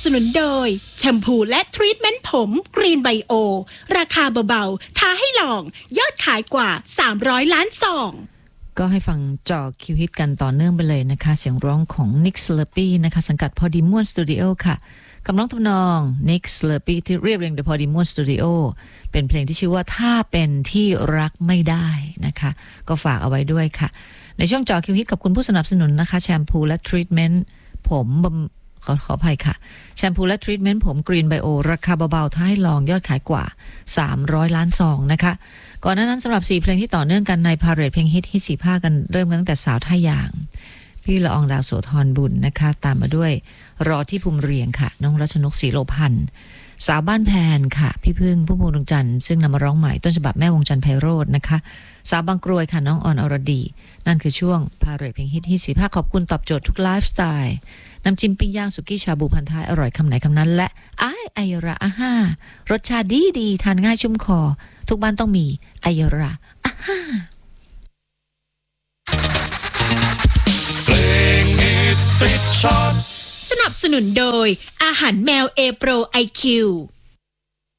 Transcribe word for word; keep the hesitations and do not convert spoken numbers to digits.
สนุนโดยแชมพูและทรีทเมนต์ผมกรีนไบโอราคาเบาๆท้าให้ลองยอดขายกว่าสามร้อยล้านซองก็ให้ฟังจอคิวฮิตกันต่อเนื่องไปเลยนะคะเสียงร้องของ Nick Slurpee นะคะสังกัด Podimonn Studio ค่ะคำร้องทำนอง Nick Slurpee ที่เรียบเรียงโดย Podimonn Studio เป็นเพลงที่ชื่อว่าถ้าเป็นที่รักไม่ได้นะคะก็ฝากเอาไว้ด้วยค่ะในช่วงจอคิวฮิตกับคุณผู้สนับสนุนนะคะแชมพูและทรีทเมนต์ผมขอขออภัยค่ะแชมพูและทรีทเมนต์ผมกรีนไบโอราคาเบาๆถ้าให้ลองยอดขายกว่าสามร้อยล้านซองนะคะก่อนหน้านั้นสำหรับสี่เพลงที่ต่อเนื่องกันในพาเรดเพลงฮิตฮิตสี่ภาคกันเริ่มกันตั้งแต่สาวท่ายางพี่ละอองดาวโสธรบุญนะคะตามมาด้วยรอที่ภูมิเรียงค่ะน้องรัชนกศรีโลพันธ์สาวบ้านแพนค่ะพี่พึ่งพุ่มพวงดวงจันทร์ซึ่งนำมาร้องใหม่ต้นฉบับแม่วงจันทร์ไพโรจน์นะคะสาวบางกรวยค่ะน้องออนอรดีนั่นคือช่วงพาเรดเพลงฮิตฮิตสี่ภาคขอบคุณตอบโจทย์ทุกไลฟ์สไตล์น้ำจิ้มปิ้งย่างสุกี้ชาบูพันท้ายอร่อยคำไหนคำนั้นและไอไอระอาฮ่ารสชาติดีดีทานง่ายชุ่มคอทุกบ้านต้องมีไอระอาฮ่าเพลงฮิตติดชาร์ตสนับสนุนโดยอาหารแมวเอโปรไอคิว